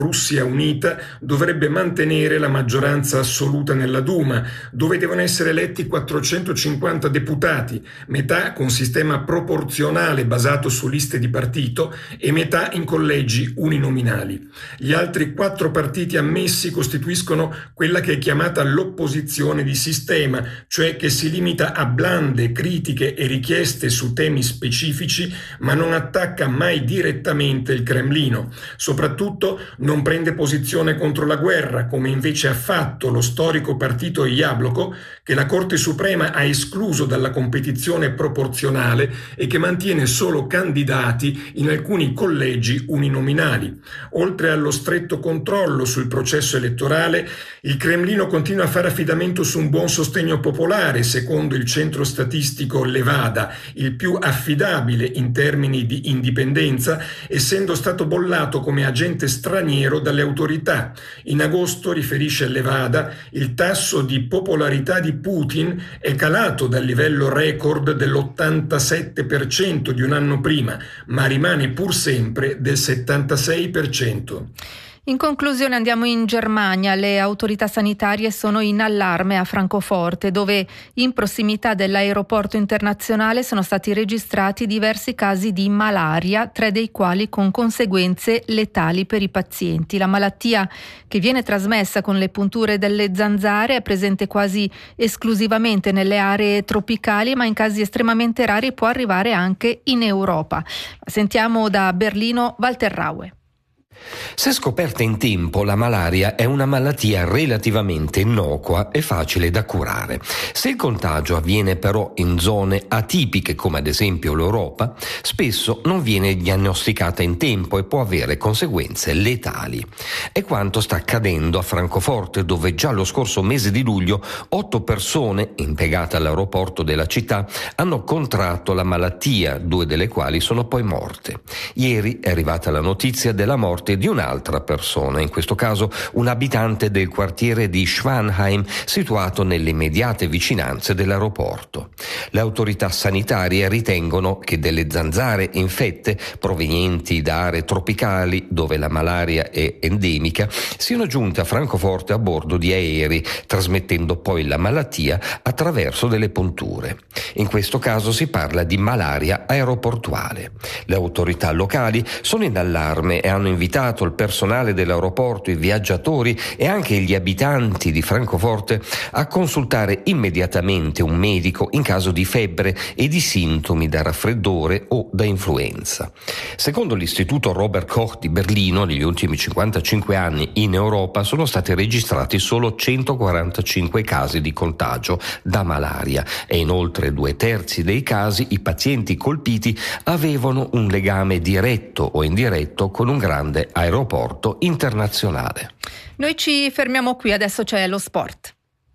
Russia unita dovrebbe mantenere la maggioranza assoluta nella Duma, dove devono essere eletti 450 deputati, metà con sistema proporzionale basato su liste di partito e metà in collegi uninominali. Gli altri 4 partiti ammessi costituiscono quella che è chiamata l'opposizione di sistema, cioè che si limita a blande critiche e richieste su temi specifici, ma non attacca mai direttamente il Cremlino. Soprattutto non prende posizione contro la guerra, come invece ha fatto lo storico partito Jabloko, che la Corte Suprema ha escluso dalla competizione proporzionale e che mantiene solo candidati in alcuni collegi uninominali. Oltre allo stretto controllo sul processo elettorale, il Cremlino continua a fare affidamento su un buon sostegno popolare, secondo il centro statistico Levada, il più affidabile in termini di indipendenza, essendo stato bollato come agente straniero dalle autorità. In agosto, riferisce Levada, il tasso di popolarità di Putin è calato dal livello record dell'87% di un anno prima, ma rimane pur sempre del 76%. In conclusione andiamo in Germania. Le autorità sanitarie sono in allarme a Francoforte, dove in prossimità dell'aeroporto internazionale sono stati registrati diversi casi di malaria, 3 dei quali con conseguenze letali per i pazienti. La malattia, che viene trasmessa con le punture delle zanzare, è presente quasi esclusivamente nelle aree tropicali, ma in casi estremamente rari può arrivare anche in Europa. Sentiamo da Berlino Walter Raue. Se scoperta in tempo, la malaria è una malattia relativamente innocua e facile da curare. Se il contagio avviene però in zone atipiche, come ad esempio l'Europa, spesso non viene diagnosticata in tempo e può avere conseguenze letali. È quanto sta accadendo a Francoforte, dove già lo scorso mese di luglio 8 persone impiegate all'aeroporto della città hanno contratto la malattia, 2 delle quali sono poi morte. Ieri è arrivata la notizia della morte di un'altra persona, in questo caso un abitante del quartiere di Schwanheim, situato nelle immediate vicinanze dell'aeroporto. Le autorità sanitarie ritengono che delle zanzare infette provenienti da aree tropicali dove la malaria è endemica siano giunte a Francoforte a bordo di aerei, trasmettendo poi la malattia attraverso delle punture. In questo caso si parla di malaria aeroportuale. Le autorità locali sono in allarme e hanno invitato il personale dell'aeroporto, i viaggiatori e anche gli abitanti di Francoforte a consultare immediatamente un medico in caso di febbre e di sintomi da raffreddore o da influenza. Secondo l'Istituto Robert Koch di Berlino, negli ultimi 55 anni in Europa sono stati registrati solo 145 casi di contagio da malaria e in oltre 2/3 dei casi i pazienti colpiti avevano un legame diretto o indiretto con un grande aeroporto internazionale. Noi ci fermiamo qui, adesso c'è lo sport.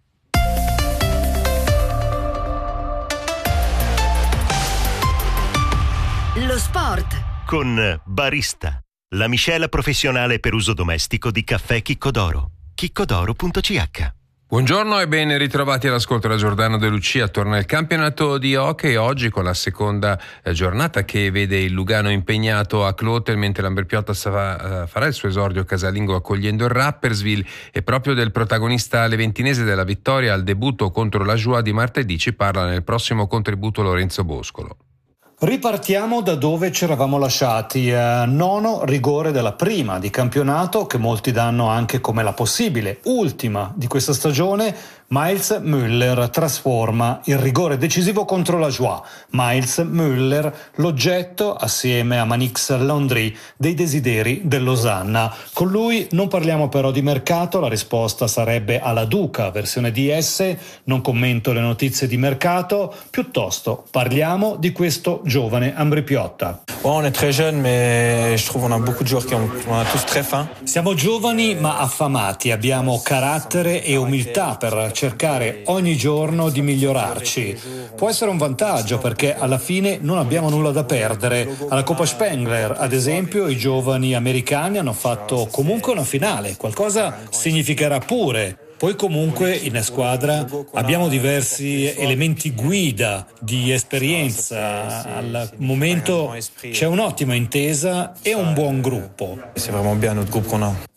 Lo sport con Barista, la miscela professionale per uso domestico di caffè Chiccodoro. chiccodoro.ch. Buongiorno e ben ritrovati all'ascolto da Giordano De Lucia. Torna il campionato di hockey oggi con la seconda giornata che vede il Lugano impegnato a Clotel, mentre l'Amberpiotta farà il suo esordio casalingo accogliendo il Rapperswil, e proprio del protagonista leventinese della vittoria al debutto contro la Joie di martedì ci parla nel prossimo contributo Lorenzo Boscolo. Ripartiamo da dove ci eravamo lasciati, 9° rigore della prima di campionato, che molti danno anche come la possibile ultima di questa stagione. Miles Müller trasforma il rigore decisivo contro la Joie. Miles Müller, l'oggetto assieme a Manix Landry dei desideri dell'Osanna. Con lui non parliamo però di mercato, la risposta sarebbe alla Duca, versione DS. Non commento le notizie di mercato, piuttosto parliamo di questo giovane Ambrì-Piotta. On est très jeune, mais je trouve on a beaucoup de joueurs on a tous très faim. Siamo giovani ma affamati, abbiamo carattere e umiltà per cercare ogni giorno di migliorarci. Può essere un vantaggio perché alla fine non abbiamo nulla da perdere. Alla Coppa Spengler, ad esempio, i giovani americani hanno fatto comunque una finale, qualcosa significherà pure. Poi comunque in squadra abbiamo diversi elementi guida di esperienza. Al momento c'è un'ottima intesa e un buon gruppo. C'est vraiment bien notre groupe qu'on a.